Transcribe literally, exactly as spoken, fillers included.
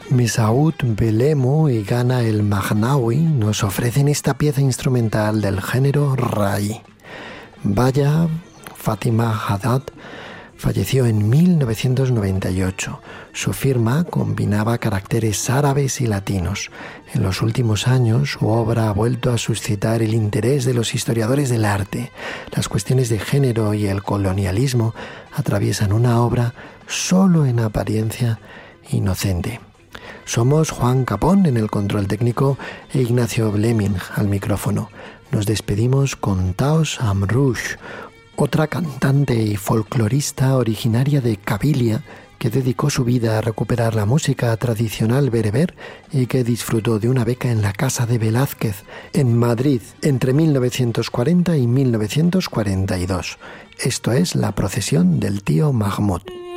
Misaoud Belemu y Ghana El Magnawi nos ofrecen esta pieza instrumental del género Rai. Baya Fatima Haddad falleció en mil novecientos noventa y ocho. Su firma combinaba caracteres árabes y latinos. En los últimos años, su obra ha vuelto a suscitar el interés de los historiadores del arte. Las cuestiones de género y el colonialismo atraviesan una obra solo en apariencia inocente. Somos Juan Capón en el control técnico e Ignacio Bleming al micrófono. Nos despedimos con Taos Amrouche, otra cantante y folclorista originaria de Kabilia que dedicó su vida a recuperar la música tradicional bereber y que disfrutó de una beca en la Casa de Velázquez en Madrid entre mil novecientos cuarenta y mil novecientos cuarenta y dos. Esto es La procesión del tío Mahmoud.